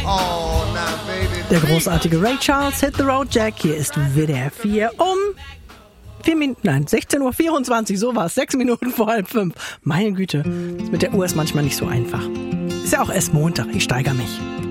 Der großartige Ray Charles, Hit the Road Jack. Hier ist WDR 4 um 16:24 Uhr, so war es, 6 Minuten vor 4:30. Meine Güte, das mit der Uhr ist manchmal nicht so einfach. Ist ja auch erst Montag, ich steigere mich.